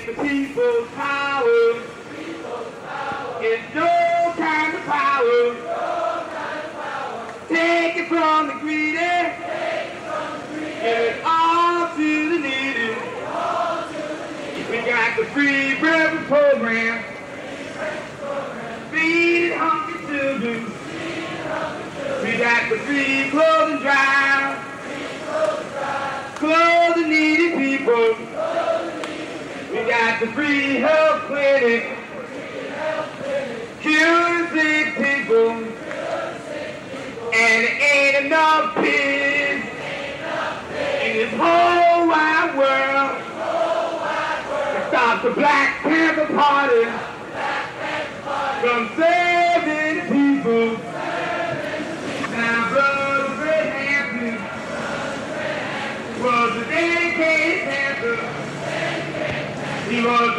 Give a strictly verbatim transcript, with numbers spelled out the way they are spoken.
It's the people's power. It's no kind of power. Take it from the greedy. Give it all to the needy. We got the free breakfast program. Feed hungry children. We got the free clothing drive. Clothe the needy people. We got the free health clinic. Cure sick people. And it ain't enough pigs in this whole wide world to stop the Black Panther Party from saving the people. Now, Brother Fred Hampton was a dedicated Panther. He was